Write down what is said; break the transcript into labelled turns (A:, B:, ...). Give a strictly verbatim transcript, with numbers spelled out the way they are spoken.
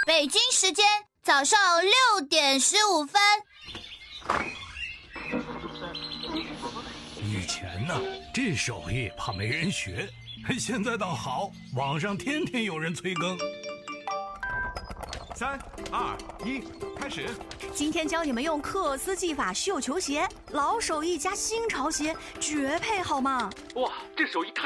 A: 北京时间早上六点十五分。
B: 以前呢，这手艺怕没人学，现在倒好，网上天天有人催更。
C: 三二一，开始！
D: 今天教你们用克斯技法绣球鞋，老手艺加新潮鞋，绝配好吗？
C: 哇，这手艺太